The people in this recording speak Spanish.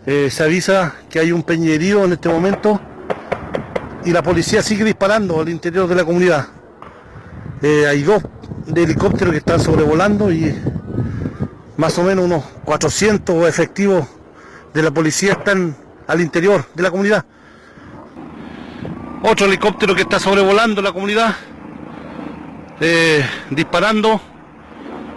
Se avisa que hay un peñerío en este momento y la policía sigue disparando al interior de la comunidad. Hay dos helicópteros que están sobrevolando y más o menos unos 400 efectivos de la policía están al interior de la comunidad. Otro helicóptero que está sobrevolando la comunidad, disparando.